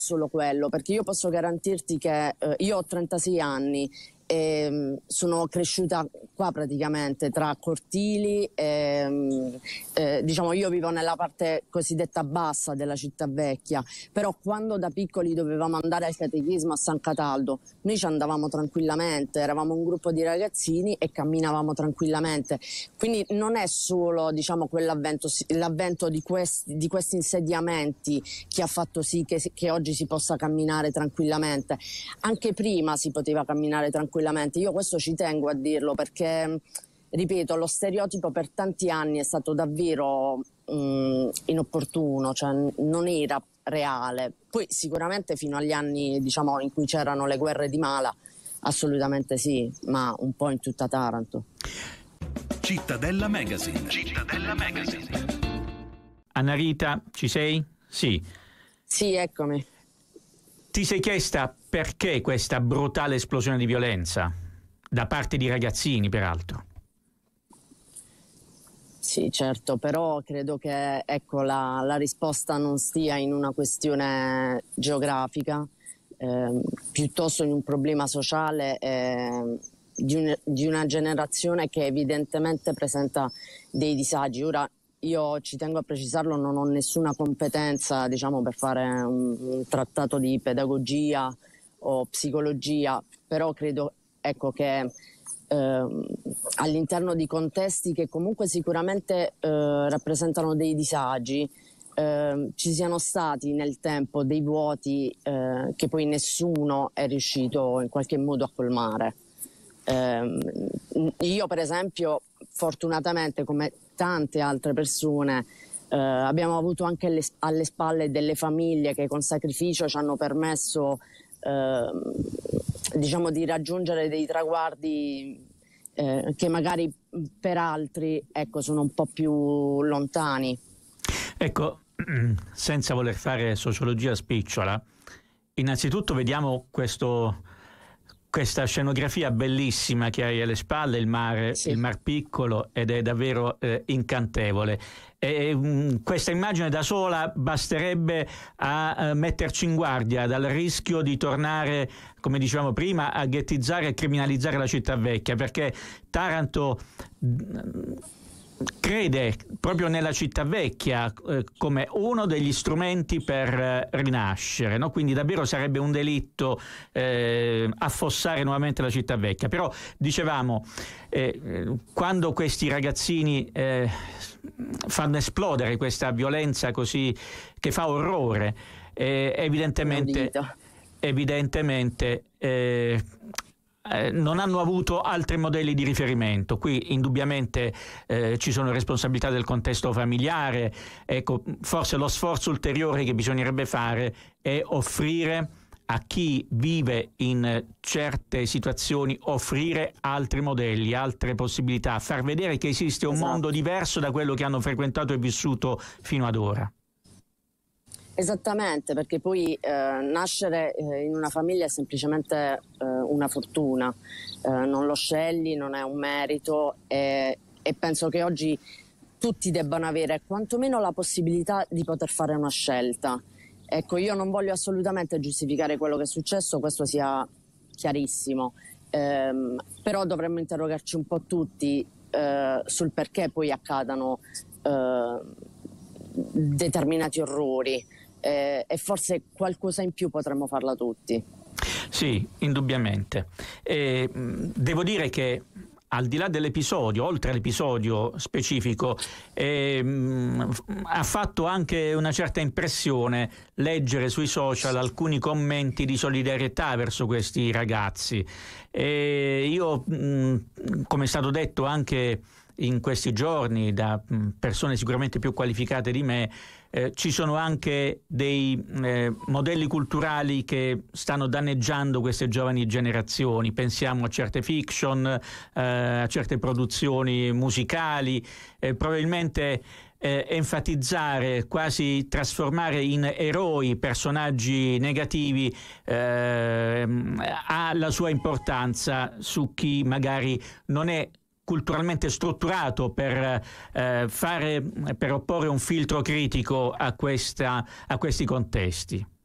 solo quello, perché io posso garantirti che io ho 36 anni e sono cresciuta qua praticamente tra cortili diciamo io vivo nella parte cosiddetta bassa della città vecchia, però quando da piccoli dovevamo andare al catechismo a San Cataldo noi ci andavamo tranquillamente, eravamo un gruppo di ragazzini e camminavamo tranquillamente, quindi non è solo diciamo l'avvento di questi insediamenti che ha fatto sì che oggi si possa camminare tranquillamente, anche prima si poteva camminare tranquillamente. Io questo ci tengo a dirlo perché, ripeto, lo stereotipo per tanti anni è stato davvero inopportuno, cioè non era reale. Poi sicuramente fino agli anni diciamo in cui c'erano le guerre di Mala, assolutamente sì, ma un po' in tutta Taranto. Cittadella Magazine. Cittadella Magazine. Anna Rita, ci sei? Sì. Sì, eccomi. Ti sei chiesta perché questa brutale esplosione di violenza da parte di ragazzini, peraltro? Sì, certo, però credo che ecco, la risposta non stia in una questione geografica, piuttosto in un problema sociale di una generazione che evidentemente presenta dei disagi. Ora, io ci tengo a precisarlo, non ho nessuna competenza diciamo, per fare un trattato di pedagogia o psicologia, però credo ecco, che all'interno di contesti che comunque sicuramente rappresentano dei disagi, ci siano stati nel tempo dei vuoti che poi nessuno è riuscito in qualche modo a colmare. Io per esempio fortunatamente come tante altre persone abbiamo avuto anche alle spalle delle famiglie che con sacrificio ci hanno permesso diciamo di raggiungere dei traguardi che magari per altri ecco, sono un po' più lontani. Ecco, senza voler fare sociologia spicciola, innanzitutto vediamo questa scenografia bellissima che hai alle spalle, il mare, sì. Il Mar Piccolo, ed è davvero incantevole. Questa immagine da sola basterebbe a metterci in guardia dal rischio di tornare, come dicevamo prima, a ghettizzare e criminalizzare la città vecchia, perché Taranto crede proprio nella città vecchia come uno degli strumenti per rinascere, no? Quindi davvero sarebbe un delitto affossare nuovamente la città vecchia. Però dicevamo, quando questi ragazzini fanno esplodere questa violenza così che fa orrore, evidentemente non hanno avuto altri modelli di riferimento. Qui indubbiamente ci sono responsabilità del contesto familiare. Ecco, forse lo sforzo ulteriore che bisognerebbe fare è offrire a chi vive in certe situazioni, offrire altri modelli, altre possibilità, far vedere che esiste un mondo diverso da quello che hanno frequentato e vissuto fino ad ora. Esattamente, perché poi nascere in una famiglia è semplicemente una fortuna, non lo scegli, non è un merito e penso che oggi tutti debbano avere quantomeno la possibilità di poter fare una scelta. Ecco, io non voglio assolutamente giustificare quello che è successo, questo sia chiarissimo, però dovremmo interrogarci un po' tutti sul perché poi accadano determinati orrori. E forse qualcosa in più potremmo farla tutti. Sì, indubbiamente. Devo dire che al di là dell'episodio, oltre all'episodio specifico, ha fatto anche una certa impressione leggere sui social alcuni commenti di solidarietà verso questi ragazzi. Io, come è stato detto anche in questi giorni da persone sicuramente più qualificate di me, ci sono anche dei modelli culturali che stanno danneggiando queste giovani generazioni. Pensiamo a certe fiction, a certe produzioni musicali, probabilmente enfatizzare, quasi trasformare in eroi personaggi negativi ha la sua importanza su chi magari non è culturalmente strutturato per opporre un filtro critico a questi contesti.